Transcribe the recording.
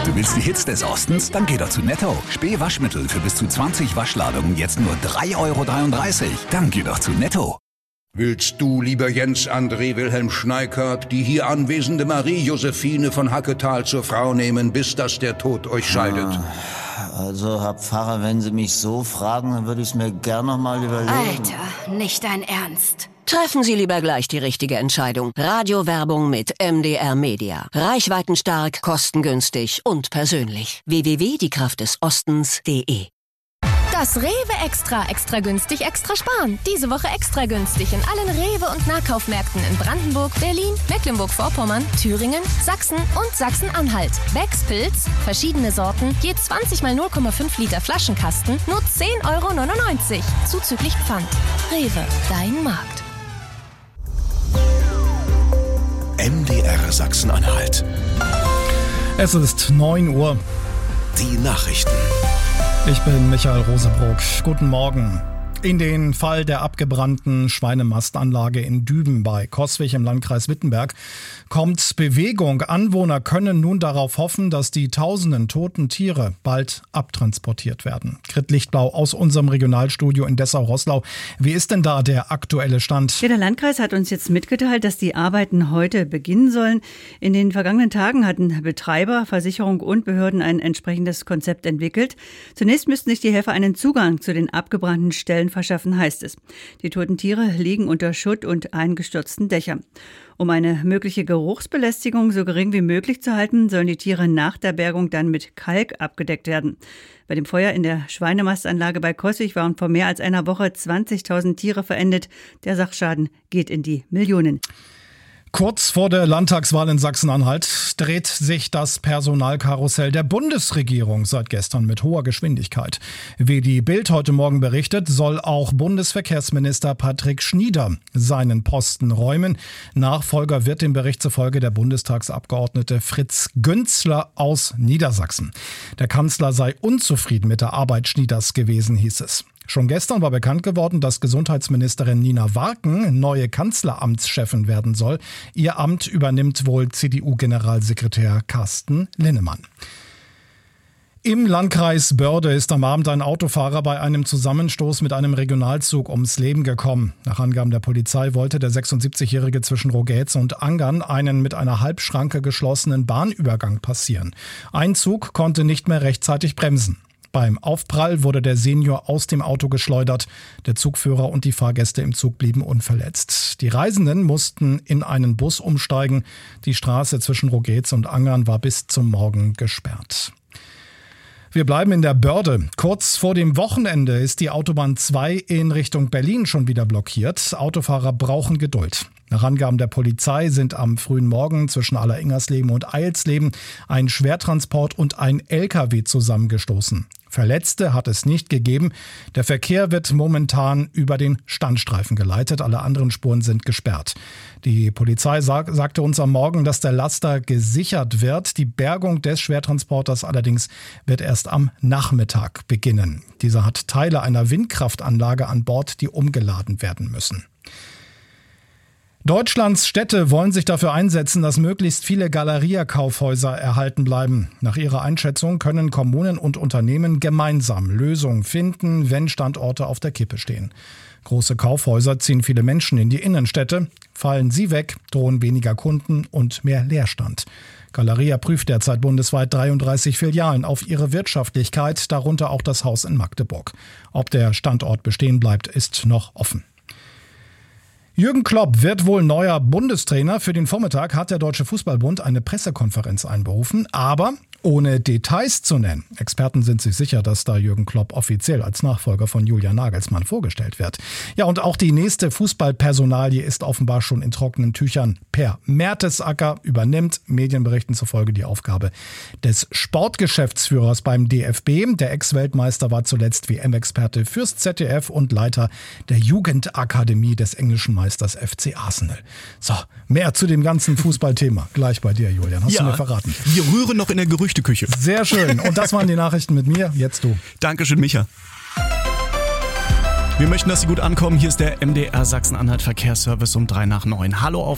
Du willst die Hits des Ostens? Dann geh doch zu Netto. Spee Waschmittel für bis zu 20 Waschladungen jetzt nur 3,33 €. Dann geh doch zu Netto. Willst du, lieber Jens André Wilhelm Schneikert, die hier anwesende Marie-Josephine von Hacketal zur Frau nehmen, bis dass der Tod euch scheidet? Also, Herr Pfarrer, wenn Sie mich so fragen, dann würde ich es mir gern noch mal überlegen. Alter, nicht dein Ernst. Treffen Sie lieber gleich die richtige Entscheidung. Radiowerbung mit MDR Media. Reichweitenstark, kostengünstig und persönlich. www.diekraftdesostens.de. Das Rewe extra günstig, extra sparen. Diese Woche extra günstig in allen Rewe- und Nahkaufmärkten in Brandenburg, Berlin, Mecklenburg-Vorpommern, Thüringen, Sachsen und Sachsen-Anhalt. Becks Pilz, verschiedene Sorten, je 20 mal 0,5 Liter Flaschenkasten, nur 10,99 €. Zuzüglich Pfand. Rewe, dein Markt. MDR Sachsen-Anhalt. Es ist 9 Uhr. Die Nachrichten. Ich bin Michael Rosebrock. Guten Morgen. In den Fall der abgebrannten Schweinemastanlage in Düben bei Coswig im Landkreis Wittenberg kommt Bewegung. Anwohner können nun darauf hoffen, dass die tausenden toten Tiere bald abtransportiert werden. Grit Lichtblau aus unserem Regionalstudio in Dessau-Roßlau. Wie ist denn da der aktuelle Stand? Der Landkreis hat uns jetzt mitgeteilt, dass die Arbeiten heute beginnen sollen. In den vergangenen Tagen hatten Betreiber, Versicherung und Behörden ein entsprechendes Konzept entwickelt. Zunächst müssten sich die Helfer einen Zugang zu den abgebrannten Stellen verschaffen, heißt es. Die toten Tiere liegen unter Schutt und eingestürzten Dächern. Um eine mögliche Geruchsbelästigung so gering wie möglich zu halten, sollen die Tiere nach der Bergung dann mit Kalk abgedeckt werden. Bei dem Feuer in der Schweinemastanlage bei Coswig waren vor mehr als einer Woche 20.000 Tiere verendet. Der Sachschaden geht in die Millionen. Kurz vor der Landtagswahl in Sachsen-Anhalt dreht sich das Personalkarussell der Bundesregierung seit gestern mit hoher Geschwindigkeit. Wie die Bild heute Morgen berichtet, soll auch Bundesverkehrsminister Patrick Schnieder seinen Posten räumen. Nachfolger wird dem Bericht zufolge der Bundestagsabgeordnete Fritz Günzler aus Niedersachsen. Der Kanzler sei unzufrieden mit der Arbeit Schnieders gewesen, hieß es. Schon gestern war bekannt geworden, dass Gesundheitsministerin Nina Warken neue Kanzleramtschefin werden soll. Ihr Amt übernimmt wohl CDU-Generalsekretär Carsten Linnemann. Im Landkreis Börde ist am Abend ein Autofahrer bei einem Zusammenstoß mit einem Regionalzug ums Leben gekommen. Nach Angaben der Polizei wollte der 76-Jährige zwischen Rogetz und Angern einen mit einer Halbschranke geschlossenen Bahnübergang passieren. Ein Zug konnte nicht mehr rechtzeitig bremsen. Beim Aufprall wurde der Senior aus dem Auto geschleudert. Der Zugführer und die Fahrgäste im Zug blieben unverletzt. Die Reisenden mussten in einen Bus umsteigen. Die Straße zwischen Rogetz und Angern war bis zum Morgen gesperrt. Wir bleiben in der Börde. Kurz vor dem Wochenende ist die Autobahn 2 in Richtung Berlin schon wieder blockiert. Autofahrer brauchen Geduld. Nach Angaben der Polizei sind am frühen Morgen zwischen Alleringersleben und Eilsleben ein Schwertransport und ein LKW zusammengestoßen. Verletzte hat es nicht gegeben. Der Verkehr wird momentan über den Standstreifen geleitet. Alle anderen Spuren sind gesperrt. Die Polizei sagte uns am Morgen, dass der Laster gesichert wird. Die Bergung des Schwertransporters allerdings wird erst am Nachmittag beginnen. Dieser hat Teile einer Windkraftanlage an Bord, die umgeladen werden müssen. Deutschlands Städte wollen sich dafür einsetzen, dass möglichst viele Galeria-Kaufhäuser erhalten bleiben. Nach ihrer Einschätzung können Kommunen und Unternehmen gemeinsam Lösungen finden, wenn Standorte auf der Kippe stehen. Große Kaufhäuser ziehen viele Menschen in die Innenstädte. Fallen sie weg, drohen weniger Kunden und mehr Leerstand. Galeria prüft derzeit bundesweit 33 Filialen auf ihre Wirtschaftlichkeit, darunter auch das Haus in Magdeburg. Ob der Standort bestehen bleibt, ist noch offen. Jürgen Klopp wird wohl neuer Bundestrainer. Für den Vormittag hat der Deutsche Fußballbund eine Pressekonferenz einberufen, aber ohne Details zu nennen. Experten sind sich sicher, dass da Jürgen Klopp offiziell als Nachfolger von Julian Nagelsmann vorgestellt wird. Ja, und auch die nächste Fußballpersonalie ist offenbar schon in trockenen Tüchern. Per Mertesacker übernimmt Medienberichten zufolge die Aufgabe des Sportgeschäftsführers beim DFB. Der Ex-Weltmeister war zuletzt WM-Experte fürs ZDF und Leiter der Jugendakademie des englischen Meisters FC Arsenal. So, mehr zu dem ganzen Fußballthema gleich bei dir, Julian. Hast du mir verraten? Wir rühren noch in der Gerüchteküche. Sehr schön. Und das waren die Nachrichten mit mir. Jetzt du. Dankeschön, Micha. Wir möchten, dass Sie gut ankommen. Hier ist der MDR Sachsen-Anhalt Verkehrsservice um 8:03. Hallo auf